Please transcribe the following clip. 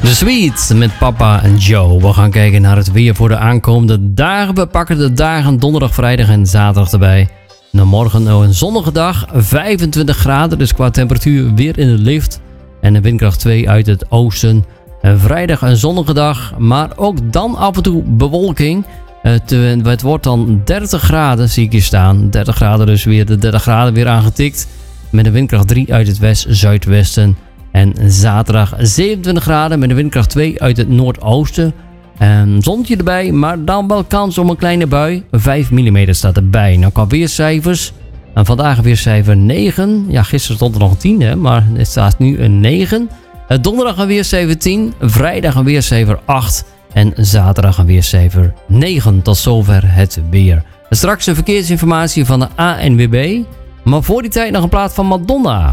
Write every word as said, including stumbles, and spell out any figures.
The Sweets met Papa en Joe. We gaan kijken naar het weer voor de aankomende dagen. We pakken de dagen donderdag, vrijdag en zaterdag erbij. Nou, morgen een zonnige dag, vijfentwintig graden, dus qua temperatuur weer in de lift. En een windkracht twee uit het oosten. En vrijdag een zonnige dag, maar ook dan af en toe bewolking. Het, het wordt dan dertig graden, zie ik hier staan. dertig graden, dus weer de dertig graden weer aangetikt. Met een windkracht drie uit het west-zuidwesten. En zaterdag zevenentwintig graden met een windkracht twee uit het noordoosten. Een zonnetje erbij, maar dan wel kans op een kleine bui. vijf millimeter staat erbij. Nou, qua weercijfers. En vandaag weercijfer negen. Ja, gisteren stond er nog een tien, hè, maar het staat nu een negen. Donderdag een weercijfer tien. Vrijdag een weercijfer acht. En zaterdag een weercijfer negen. Tot zover het weer. Straks een verkeersinformatie van de A N W B. Maar voor die tijd nog een plaat van Madonna.